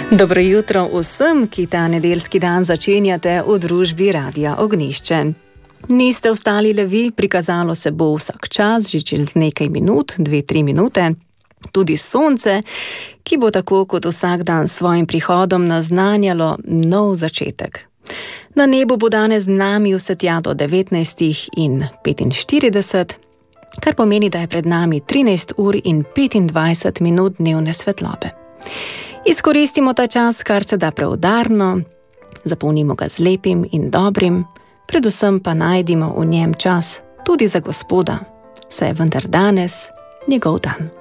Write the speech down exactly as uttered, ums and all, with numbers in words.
Dobro jutro vsem, ki ta nedeljski dan začenjate v družbi Radia Ognjišče. Niste vstali le vi, prikazalo se bo vsak čas, že čez nekaj minut, dve, tri minute. Tudi sonce, ki bo tako kot vsak dan s svojim prihodom naznanjalo nov začetek. Na nebu bo danes z nami vse tja do devetnajst in petinštirideset, kar pomeni, da je pred nami trinajst ur in petindvajset minut dnevne svetlobe. Izkoristimo ta čas, kar se da preudarno, zapolnimo ga z lepim in dobrim, predvsem pa najdimo v njem čas tudi za Gospoda, saj je vendar danes njegov dan.